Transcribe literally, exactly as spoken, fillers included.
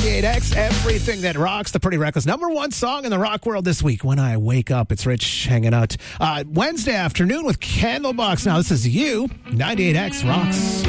ninety-eight X, everything that rocks, the Pretty Reckless number one song in the rock world this week. When I Wake Up, it's Rich hanging out uh, Wednesday afternoon with Candlebox. Now, this is you, ninety-eight X rocks.